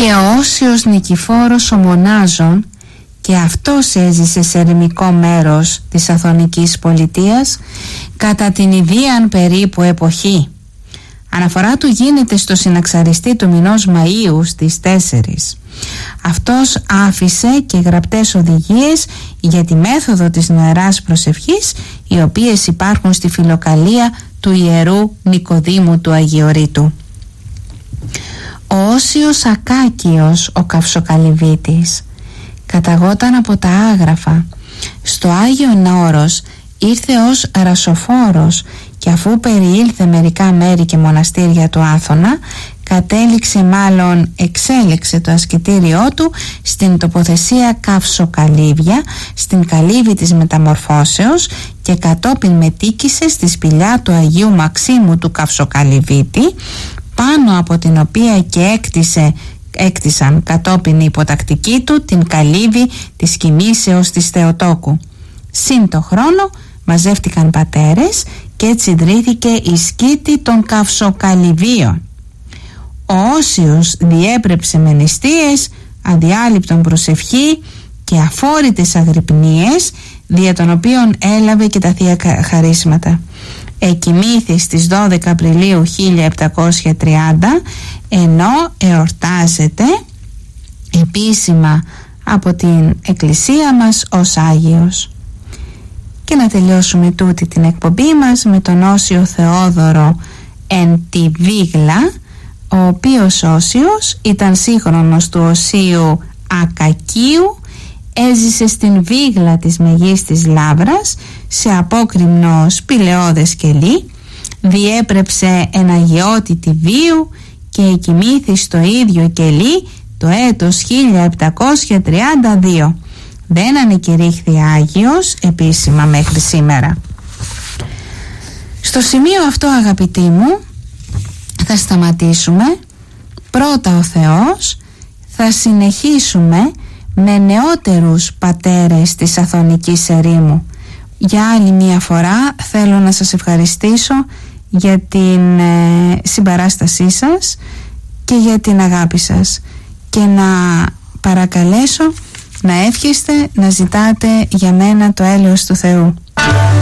Και ο Όσιος Νικηφόρος ο Μονάζων, και αυτός έζησε σε ερημικό μέρος της Αθωνικής πολιτείας κατά την ιδίαν περίπου εποχή. Αναφορά του γίνεται στο συναξαριστή του μηνός Μαΐου στις 4. Αυτός άφησε και γραπτές οδηγίες για τη μέθοδο της νοεράς προσευχής, οι οποίες υπάρχουν στη φιλοκαλία του Ιερού Νικοδήμου του Αγιορείτου. Ο Όσιος Ακάκιος ο Καυσοκαλυβίτης καταγόταν από τα Άγραφα. Στο Άγιον Όρος ήρθε ως ρασοφόρος και αφού περιήλθε μερικά μέρη και μοναστήρια του Άθωνα, εξέλεξε το ασκητήριό του στην τοποθεσία Καυσοκαλύβια, στην καλύβη της Μεταμορφώσεως, και κατόπιν μετήκησε στη σπηλιά του Αγίου Μαξίμου του Καυσοκαλυβίτη, πάνω από την οποία και έκτισαν κατόπιν οι υποτακτικοί του την καλύβη της Κοιμήσεως της Θεοτόκου. Συν το χρόνο μαζεύτηκαν πατέρες και έτσι ιδρύθηκε η σκήτη των Καυσοκαλυβίων. Ο Όσιος διέπρεψε με νηστείες, αδιάλειπτον προσευχή και αφόρητες αγρυπνίες, δια των οποίων έλαβε και τα Θεία Χαρίσματα. Εκοιμήθη στις 12 Απριλίου 1730, ενώ εορτάζεται επίσημα από την Εκκλησία μας ως Άγιος. Και να τελειώσουμε τούτη την εκπομπή μας με τον Όσιο Θεόδωρο εν τη Βίγλα, ο οποίος Όσιος ήταν σύγχρονος του Οσίου Ακακίου, έζησε στην Βίγλα της Μεγίστης Λάβρας σε απόκρημνο σπηλαιώδες κελί, διέπρεψε εν αγιότητη βίου και εκοιμήθη στο ίδιο κελί το έτος 1732. Δεν ανεκηρύχθη Άγιος επίσημα μέχρι σήμερα. Στο σημείο αυτό, αγαπητοί μου, θα σταματήσουμε. Πρώτα ο Θεός, θα συνεχίσουμε με νεότερους πατέρες της Αθωνικής Ερήμου. Για άλλη μία φορά θέλω να σας ευχαριστήσω για την συμπαράστασή σας και για την αγάπη σας, και να παρακαλέσω να εύχεστε, να ζητάτε για μένα το έλεος του Θεού.